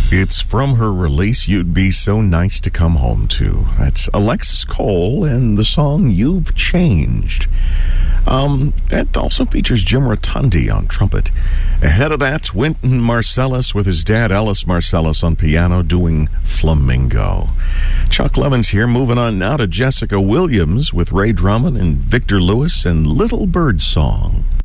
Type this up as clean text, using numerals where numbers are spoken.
It's from her release, You'd Be So Nice to Come Home To. That's Alexis Cole and the song You've Changed. That also features Jim Rotundi on trumpet. Ahead of that, Wynton Marsalis with his dad, Ellis Marsalis, on piano doing Flamingo. Chuck Levin's here, moving on now to Jessica Williams with Ray Drummond and Victor Lewis and Little Bird Song.